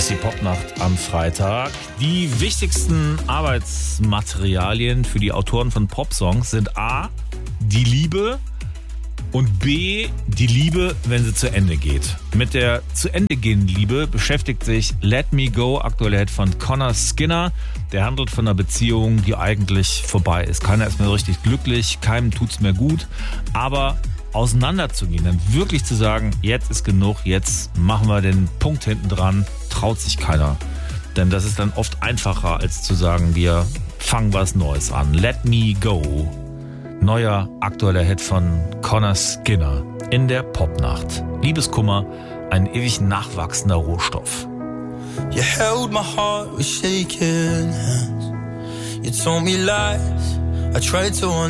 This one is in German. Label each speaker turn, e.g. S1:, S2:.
S1: ist die Popnacht am Freitag. Die wichtigsten Arbeitsmaterialien für die Autoren von Popsongs sind A, die Liebe und B, die Liebe, wenn sie zu Ende geht. Mit der zu Ende gehenden Liebe beschäftigt sich Let Me Go, aktueller Hit von Connor Skinner. Der handelt von einer Beziehung, die eigentlich vorbei ist. Keiner ist mehr so richtig glücklich, keinem tut's mehr gut, aber auseinanderzugehen, dann wirklich zu sagen, jetzt ist genug, jetzt machen wir den Punkt hinten dran, traut sich keiner. Denn das ist dann oft einfacher, als zu sagen, wir fangen was Neues an. Let Me Go. Neuer aktueller Hit von Connor Skinner in der Popnacht. Liebeskummer, ein ewig nachwachsender Rohstoff.
S2: You held my heart with shaking hands. You told me lies. I tried to